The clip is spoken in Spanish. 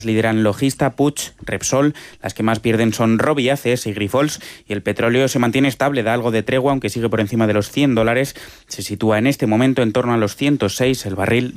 Lideran Logista, Puig, Repsol. Las que más pierden son Robi, ACS y Grifols. Y el petróleo se mantiene estable, da algo de tregua, aunque sigue por encima de los $100. Se sitúa en este momento en torno a los 106 el barril.